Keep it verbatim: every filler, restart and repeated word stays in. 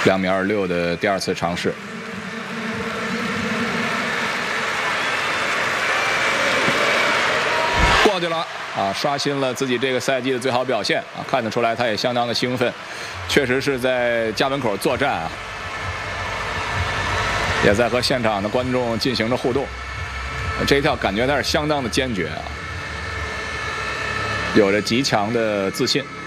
两米二六的第二次尝试。过去了啊，刷新了自己这个赛季的最好表现啊！看得出来他也相当的兴奋，确实是在家门口作战啊，也在和现场的观众进行着互动。这一跳感觉他是相当的坚决啊，有着极强的自信。